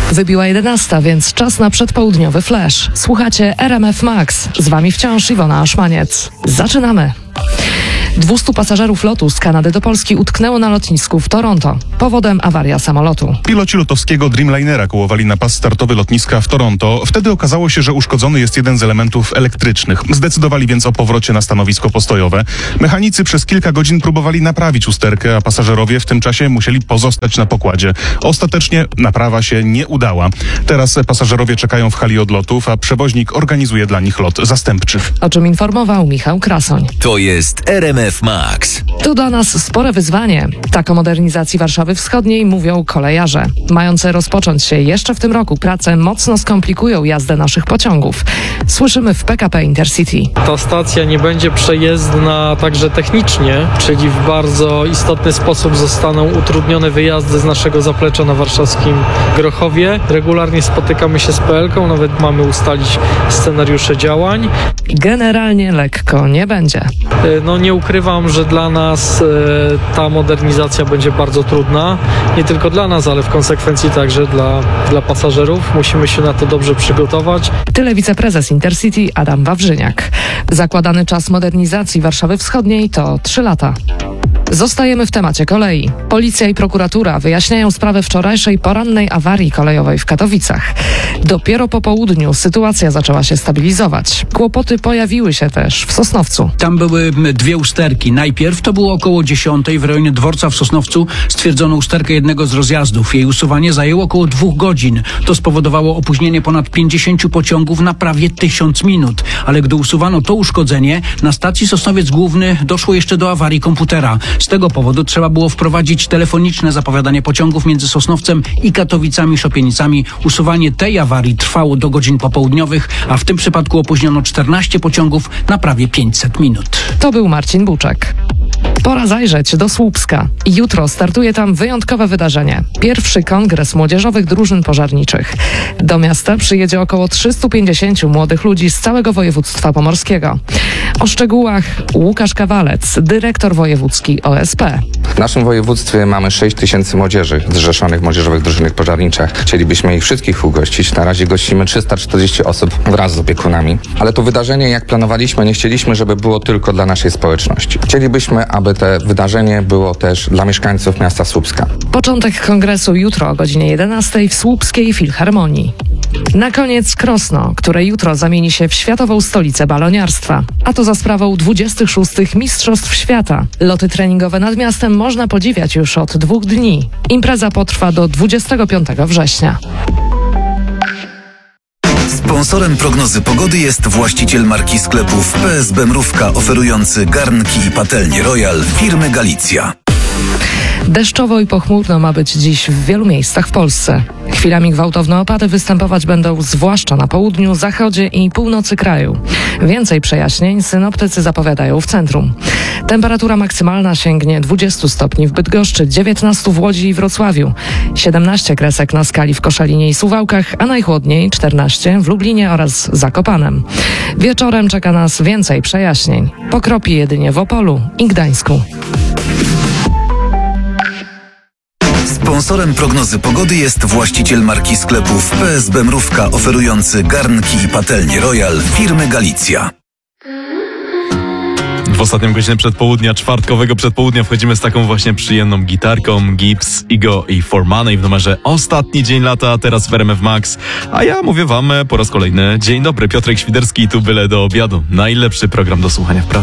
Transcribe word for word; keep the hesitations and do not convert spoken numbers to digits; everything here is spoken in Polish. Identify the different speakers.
Speaker 1: Wybiła jedenasta, więc czas na przedpołudniowy flash. Słuchacie R M F Max. Z wami wciąż Iwona Aszmaniec. Zaczynamy. dwustu pasażerów lotu z Kanady do Polski utknęło na lotnisku w Toronto. Powodem awaria samolotu.
Speaker 2: Piloci lotowskiego Dreamlinera kołowali na pas startowy lotniska w Toronto. Wtedy okazało się, że uszkodzony jest jeden z elementów elektrycznych. Zdecydowali więc o powrocie na stanowisko postojowe. Mechanicy przez kilka godzin próbowali naprawić usterkę, a pasażerowie w tym czasie musieli pozostać na pokładzie. Ostatecznie naprawa się nie udała. Teraz pasażerowie czekają w hali odlotów, a przewoźnik organizuje dla nich lot zastępczy.
Speaker 1: O czym informował Michał Krasoń.
Speaker 3: To jest R M F Max.
Speaker 1: To dla nas spore wyzwanie. Tak o modernizacji Warszawy Wschodniej mówią kolejarze. Mające rozpocząć się jeszcze w tym roku prace mocno skomplikują jazdę naszych pociągów. Słyszymy w P K P Intercity.
Speaker 4: Ta stacja nie będzie przejezdna także technicznie, czyli w bardzo istotny sposób zostaną utrudnione wyjazdy z naszego zaplecza na warszawskim Grochowie. Regularnie spotykamy się z P L ką, nawet mamy ustalić scenariusze działań.
Speaker 1: Generalnie lekko nie będzie.
Speaker 4: No nie ukrywam, że dla nas e, ta modernizacja będzie bardzo trudna. Nie tylko dla nas, ale w konsekwencji także dla, dla pasażerów. Musimy się na to dobrze przygotować.
Speaker 1: Tyle wiceprezes Intercity Adam Wawrzyniak. Zakładany czas modernizacji Warszawy Wschodniej to trzy lata. Zostajemy w temacie kolei. Policja i prokuratura wyjaśniają sprawę wczorajszej porannej awarii kolejowej w Katowicach. Dopiero po południu sytuacja zaczęła się stabilizować. Kłopoty pojawiły się też w Sosnowcu.
Speaker 5: Tam były dwie usterki. Najpierw to było około dziesiątej w rejonie dworca w Sosnowcu stwierdzono usterkę jednego z rozjazdów. Jej usuwanie zajęło około dwóch godzin. To spowodowało opóźnienie ponad pięćdziesięciu pociągów na prawie tysiąc minut. Ale gdy usuwano to uszkodzenie, na stacji Sosnowiec Główny doszło jeszcze do awarii komputera. Z tego powodu trzeba było wprowadzić telefoniczne zapowiadanie pociągów między Sosnowcem i Katowicami-Szopienicami. Usuwanie tej awarii trwało do godzin popołudniowych, a w tym przypadku opóźniono czternaście pociągów na prawie pięćset minut.
Speaker 1: To był Marcin Buczek. Pora zajrzeć do Słupska. Jutro startuje tam wyjątkowe wydarzenie. Pierwszy kongres młodzieżowych drużyn pożarniczych. Do miasta przyjedzie około trzystu pięćdziesięciu młodych ludzi z całego województwa pomorskiego. O szczegółach Łukasz Kawalec, dyrektor wojewódzki O S P.
Speaker 6: W naszym województwie mamy sześć tysięcy młodzieży zrzeszonych w młodzieżowych drużynach pożarniczych. Chcielibyśmy ich wszystkich ugościć. Na razie gościmy trzysta czterdzieści osób wraz z opiekunami. Ale to wydarzenie, jak planowaliśmy, nie chcieliśmy, żeby było tylko dla naszej społeczności. Chcielibyśmy, aby to wydarzenie było też dla mieszkańców miasta Słupska.
Speaker 1: Początek kongresu jutro o godzinie jedenastej w Słupskiej Filharmonii. Na koniec Krosno, które jutro zamieni się w światową stolicę baloniarstwa. A to za sprawą dwudziestych szóstych Mistrzostw Świata. Loty treningowe nad miastem można podziwiać już od dwóch dni. Impreza potrwa do dwudziestego piątego września.
Speaker 3: Sponsorem prognozy pogody jest właściciel marki sklepów P S B Mrówka oferujący garnki i patelnie Royal firmy Galicja.
Speaker 1: Deszczowo i pochmurno ma być dziś w wielu miejscach w Polsce. Chwilami gwałtowne opady występować będą zwłaszcza na południu, zachodzie i północy kraju. Więcej przejaśnień synoptycy zapowiadają w centrum. Temperatura maksymalna sięgnie dwudziestu stopni w Bydgoszczy, dziewiętnastu w Łodzi i Wrocławiu, siedemnaście kresek na skali w Koszalinie i Suwałkach, a najchłodniej czternaście w Lublinie oraz Zakopanem. Wieczorem czeka nas więcej przejaśnień. Pokropi jedynie w Opolu i Gdańsku.
Speaker 3: Sponsorem prognozy pogody jest właściciel marki sklepów P S B Mrówka oferujący garnki i patelnie Royal firmy Galicja.
Speaker 7: W ostatnią godzinę przedpołudnia, czwartkowego przedpołudnia wchodzimy z taką właśnie przyjemną gitarką Gibbs, Igo i For Money w numerze Ostatni Dzień Lata, teraz w R M F Max. A ja mówię wam po raz kolejny dzień dobry, Piotrek Świderski, tu byle do obiadu. Najlepszy program do słuchania w pracy.